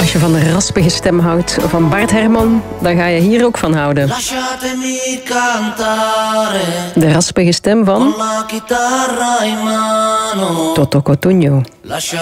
Als je van de raspige stem houdt van Bart Herman, dan ga je hier ook van houden. De raspige stem van Toto Cotugno.